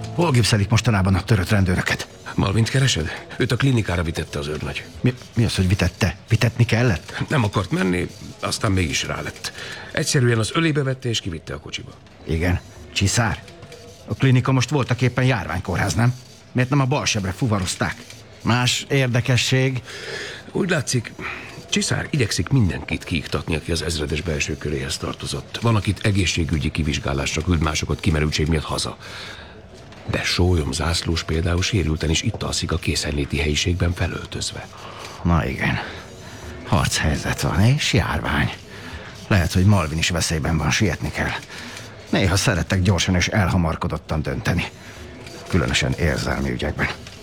Hol gipszelik mostanában a törött rendőröket? Malvint keresed? Őt a klinikára vitette az őrnagy. Mi az, hogy vitette? Vitetni kellett? Nem akart menni, aztán mégis rá lett. Egyszerűen az ölébe vette és kivitte a kocsiba. Igen. Csiszár? A klinika most voltak éppen járványkórház, nem? Miért nem a balsebre fuvarozták? Más érdekesség? Úgy látszik, Csiszár igyekszik mindenkit kiiktatni, aki az ezredes belső köréhez tartozott. Van, akit egészségügyi kivizsgálásra küld, másokat kimerültség miatt haza. De Sólyom zászlós például sérülten is itt alszik a készenléti helyiségben felöltözve. Na igen. Harchelyzet van, és járvány. Lehet, hogy Malvin is veszélyben van, sietni kell. Néha szeretek gyorsan és elhamarkodottan dönteni. Különösen érzelmi ügyekben.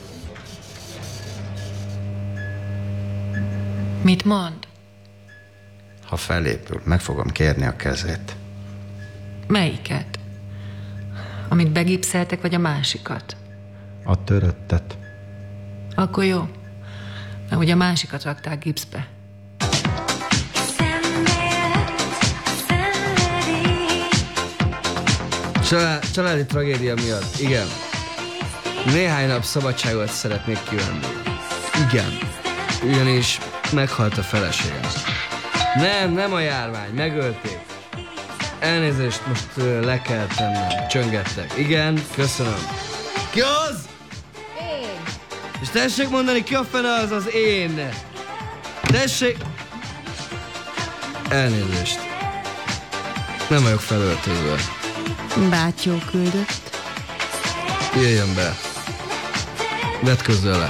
Mit mond? Ha felépül, meg fogom kérni a kezét. Melyiket? Amit begipszeltek, vagy a másikat? A töröttet. Akkor jó. Mert ugye a másikat rakták gipszbe. Családi tragédia miatt, igen. Néhány nap szabadságot szeretnék kivenni. Igen. Ugyanis meghalt a feleségem. Nem a járvány, megölték. Elnézést, most le kell tennem. Csöngettek. Igen, köszönöm. Ki az? Én. És tessék mondani, ki a fene az az én? Tessék... Elnézést. Nem vagyok felöltözve. Bátyó küldött. Jöjjön be. Vedd közele.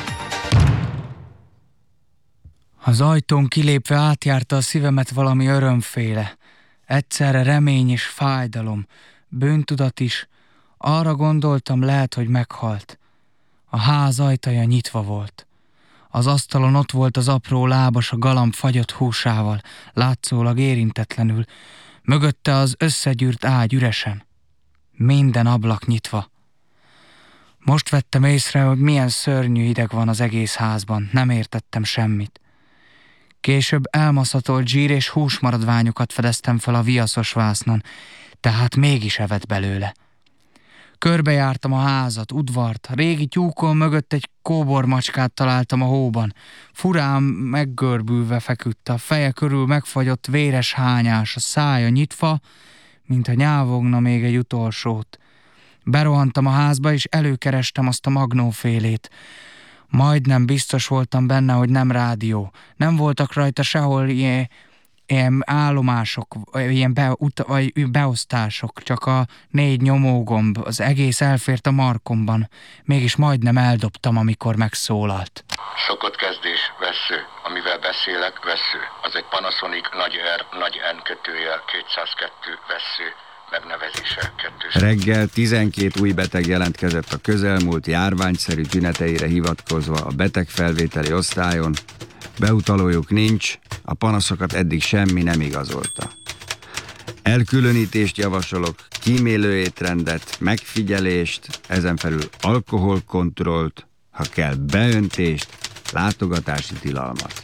Az ajtón kilépve átjárta a szívemet valami örömféle. Egyszerre remény és fájdalom, bűntudat is. Arra gondoltam, lehet, hogy meghalt. A ház ajtaja nyitva volt. Az asztalon ott volt az apró lábas a galamb fagyott húsával, látszólag érintetlenül. Mögötte az összegyűrt ágy üresen. Minden ablak nyitva. Most vettem észre, hogy milyen szörnyű hideg van az egész házban. Nem értettem semmit. Később elmaszatolt zsír és húsmaradványokat fedeztem fel a viaszos vásznon, tehát mégis evett belőle. Körbejártam a házat, udvart, régi tyúkon mögött egy kóbormacskát találtam a hóban. Furán meggörbülve feküdt, a feje körül megfagyott véres hányás, a szája nyitva, mintha nyávogna még egy utolsót. Berohantam a házba, és előkerestem azt a magnófélét. Majdnem biztos voltam benne, hogy nem rádió. Nem voltak rajta sehol ilyen állomások, ilyen beosztások, csak a 4 nyomógomb, az egész elfért a markomban. Mégis majdnem eldobtam, amikor megszólalt. Szokott kezdés, vessző. Amivel beszélek, vessző. Az egy Panasonic nagy R, nagy N kötőjel, 202 vessző. Megnevezése 2. Reggel 12 új beteg jelentkezett a közelmúlt járványszerű tüneteire hivatkozva a betegfelvételi osztályon. Beutalójuk nincs, a panaszokat eddig semmi nem igazolta. Elkülönítést javasolok, kímélő étrendet, megfigyelést, ezen felül alkoholkontrollt, ha kell beöntést, látogatási tilalmat.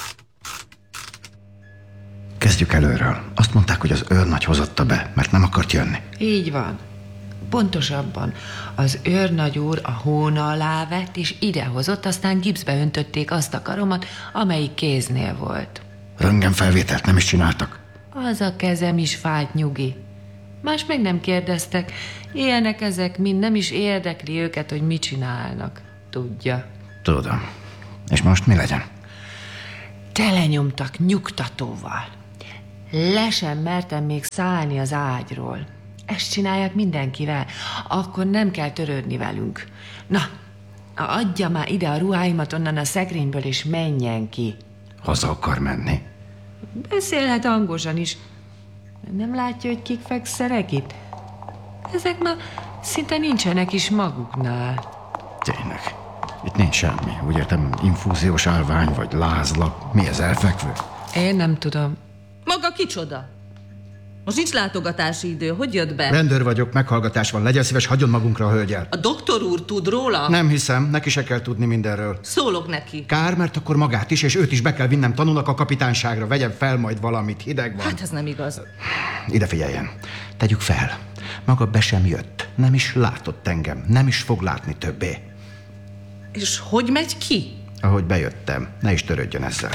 Kezdjük előről. Azt mondták, hogy az őrnagy hozatta be, mert nem akart jönni. Így van. Pontosabban, az őrnagy úr a hóna alá vett, és idehozott, aztán gipszbe öntötték azt a karomat, amelyik kéznél volt. Röntgenfelvételt nem is csináltak. Az a kezem is fájt, nyugi. Más meg nem kérdeztek. Ilyenek ezek, mind nem is érdekli őket, hogy mit csinálnak. Tudja. Tudom. És most mi legyen? Telenyomtak nyugtatóval. Le sem mertem még szállni az ágyról. Ezt csinálják mindenkivel. Akkor nem kell törődni velünk. Na, adja már ide a ruháimat onnan a szekrényből, és menjen ki. Haza akar menni. Beszélhet hangosan is. Nem látja, hogy kik fekszenek itt? Ezek már szinte nincsenek is maguknál. Tényleg. Itt nincs semmi. Úgy értem, infúziós állvány, vagy lázlap. Mi ez, elfekvő? Én nem tudom. Maga kicsoda? Most nincs látogatási idő, hogy jött be? Rendőr vagyok, meghallgatás van. Legyen szíves, hagyjon magunkra a hölgyel. A doktor úr tud róla? Nem hiszem, neki se kell tudni mindenről. Szólok neki. Kár, mert akkor magát is, és őt is be kell vinnem tanulnak a kapitányságra. Vegyen fel majd valamit, hideg van. Hát ez nem igaz. Ide figyeljen. Tegyük fel. Maga be sem jött. Nem is látott engem, nem is fog látni többé. És hogy megy ki? Ahogy bejöttem, ne is törődjön ezzel.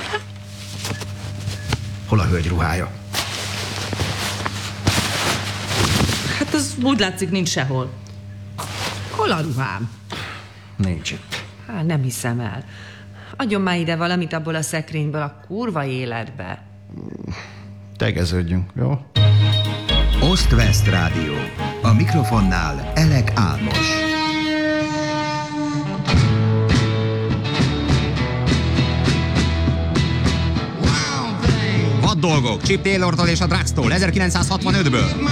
Hol a hölgy ruhája? Hát az úgy látszik, nincs sehol. Hol a ruhám? Nincs itt. Hát nem hiszem el. Adjon már ide valamit abból a szekrényből a kurva életbe. Tegeződjünk, jó? Ost-West Rádió. A mikrofonnál Elek Álmos. Vad dolgok, Chip Taylortól és a Drugstól 1965-ből.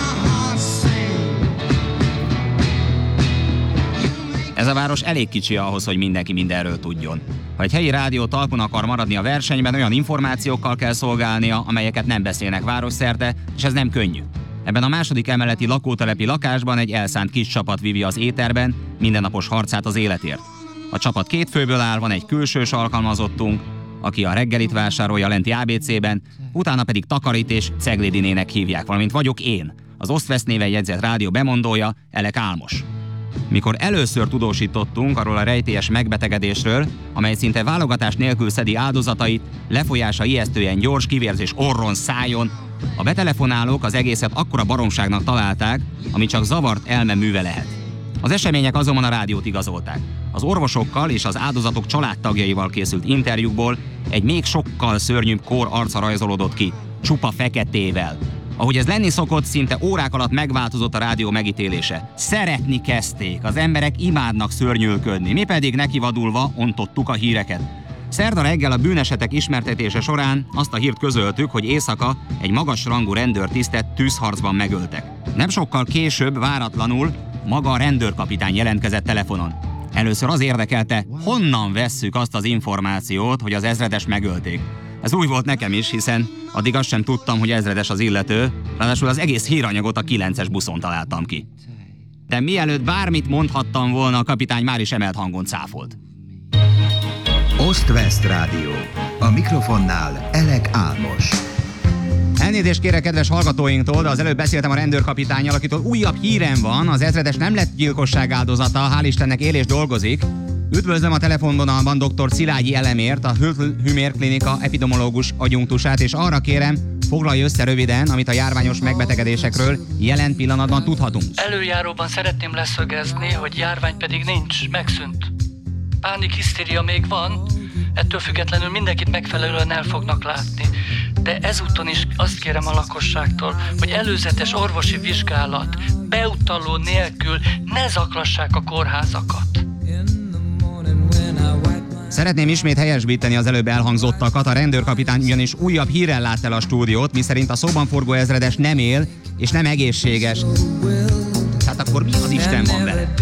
Ez a város elég kicsi ahhoz, hogy mindenki mindenről tudjon. Ha egy helyi rádió talpon akar maradni a versenyben, olyan információkkal kell szolgálnia, amelyeket nem beszélnek városszerte, és ez nem könnyű. Ebben a második emeleti lakótelepi lakásban egy elszánt kis csapat vívi az éterben mindennapos harcát az életért. A csapat 2 főből áll, van egy külsős alkalmazottunk, aki a reggelit vásárolja lenti ABC-ben, utána pedig takarít és Ceglédinének hívják, valamint vagyok én, az Ost-West néven jegyzett rádió bemondója, Elek Álmos. Mikor először tudósítottunk arról a rejtélyes megbetegedésről, amely szinte válogatás nélkül szedi áldozatait, lefolyása ijesztően gyors, kivérzés orron, szájon, a betelefonálók az egészet akkora baromságnak találták, ami csak zavart elme műve lehet. Az események azonban a rádiót igazolták. Az orvosokkal és az áldozatok családtagjaival készült interjúkból egy még sokkal szörnyűbb kór arca rajzolódott ki, csupa feketével. Ahogy ez lenni szokott, szinte órák alatt megváltozott a rádió megítélése. Szeretni kezdték, az emberek imádnak szörnyűlködni, mi pedig nekivadulva ontottuk a híreket. Szerda reggel a bűnesetek ismertetése során azt a hírt közöltük, hogy éjszaka egy magasrangú rendőrtisztet tűzharcban megöltek. Nem sokkal később, váratlanul, maga a rendőrkapitány jelentkezett telefonon. Először az érdekelte, honnan vesszük azt az információt, hogy az ezredes megölték. Ez új volt nekem is, hiszen addig azt sem tudtam, hogy ezredes az illető, ráadásul az egész híranyagot a 9-es buszon találtam ki. De mielőtt bármit mondhattam volna, a kapitány már is emelt hangon cáfolt. Ost-West Rádió. A mikrofonnál Elek Álmos. Elnézést kérek kedves hallgatóinktól, de az előbb beszéltem a rendőrkapitánnyal, akitől újabb hírem van, az ezredes nem lett gyilkosság áldozata, hál' Istennek él és dolgozik. Üdvözlöm a telefonvonalban dr. Szilágyi Elemért, a Hümér Klinika epidemiológus adjunktusát, és arra kérem, foglalja össze röviden, amit a járványos megbetegedésekről jelen pillanatban tudhatunk. Előjáróban szeretném leszögezni, hogy járvány pedig nincs, megszűnt. Pánik, hisztéria még van, ettől függetlenül mindenkit megfelelően el fognak látni. De ezúton is azt kérem a lakosságtól, hogy előzetes orvosi vizsgálat, beutaló nélkül ne zaklassák a kórházakat. Szeretném ismét helyesbíteni az előbb elhangzottakat, a rendőrkapitány ugyanis újabb hírrel lát el a stúdiót, miszerint a szóban forgó ezredes nem él, és nem egészséges. Hát akkor mi az Isten van vele?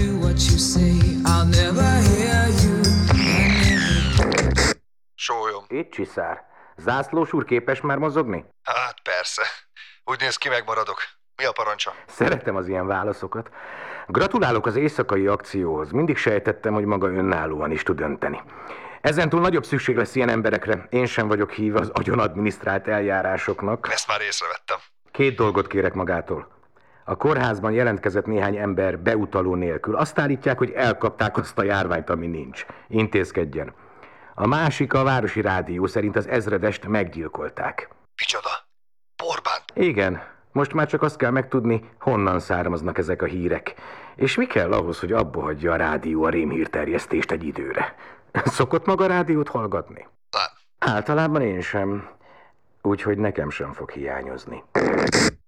Sólyom. Itt Csiszár. Zászlós úr képes már mozogni? Hát persze. Úgy néz ki, megmaradok. Mi a parancsa? Szeretem az ilyen válaszokat. Gratulálok az éjszakai akcióhoz. Mindig sejtettem, hogy maga önállóan is tud dönteni. Ezentúl nagyobb szükség lesz ilyen emberekre. Én sem vagyok híve az agyonadminisztrált eljárásoknak. Ezt már észrevettem. 2 dolgot kérek magától. A kórházban jelentkezett néhány ember beutaló nélkül. Azt állítják, hogy elkapták azt a járványt, ami nincs. Intézkedjen. A másik, a városi rádió szerint az ezredest meggyilkolták. Micsoda? Borbán? Igen. Most már csak azt kell megtudni, honnan származnak ezek a hírek. És mi kell ahhoz, hogy abba hagyja a rádió a rémhírterjesztést egy időre. Szokott maga rádiót hallgatni? Nem. Általában én sem. Úgyhogy nekem sem fog hiányozni.